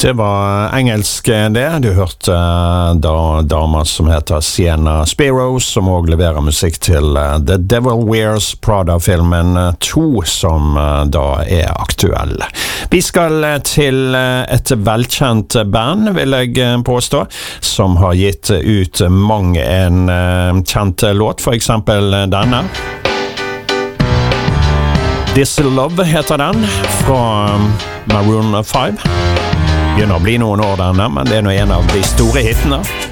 Det var engelsk det. Du hørte da damer som heter Sienna Spiro, som også leverer musikk til The Devil Wears Prada-filmen 2, som da aktuell. Vi skal til et velkjent band, vil jeg påstå, som har gitt ut mange en kjent låt, for eksempel denne. This Love heter den, fra Maroon 5. Begynner å bli noen år denne, men det er nå en av de store hitene.